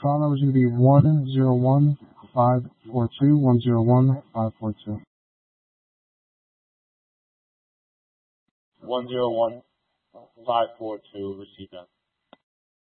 Call number is going to be 101-542, 101-542. 101-542, receive that.